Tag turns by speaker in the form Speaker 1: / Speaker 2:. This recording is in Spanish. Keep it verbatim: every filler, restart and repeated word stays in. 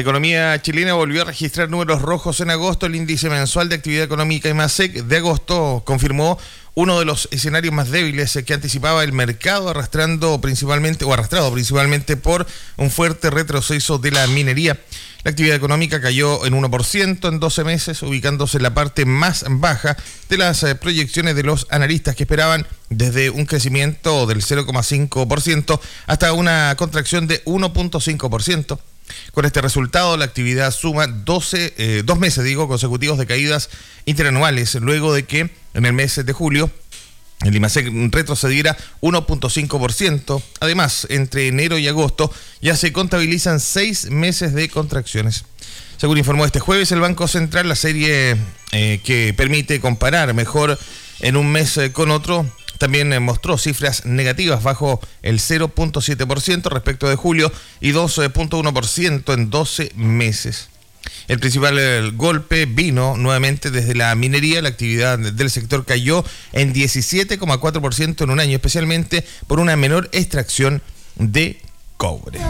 Speaker 1: La economía chilena volvió a registrar números rojos en agosto. El índice mensual de actividad económica IMASEC de agosto confirmó uno de los escenarios más débiles que anticipaba el mercado, arrastrando principalmente o arrastrado principalmente por un fuerte retroceso de la minería. La actividad económica cayó en uno por ciento en doce meses, ubicándose en la parte más baja de las eh, proyecciones de los analistas, que esperaban desde un crecimiento del cero coma cinco por ciento hasta una contracción de uno punto cinco por ciento. Con este resultado, la actividad suma doce, eh, dos meses digo, consecutivos de caídas interanuales, luego de que en el mes de julio el IMASEC retrocediera uno punto cinco por ciento. Además, entre enero y agosto ya se contabilizan seis meses de contracciones. Según informó este jueves el Banco Central, la serie eh, que permite comparar mejor en un mes eh, con otro, también eh, mostró cifras negativas bajo el cero punto siete por ciento respecto de julio y dos punto uno por ciento en doce meses. El principal el golpe vino nuevamente desde la minería. La actividad del sector cayó en diecisiete coma cuatro por ciento en un año, especialmente por una menor extracción de cobre.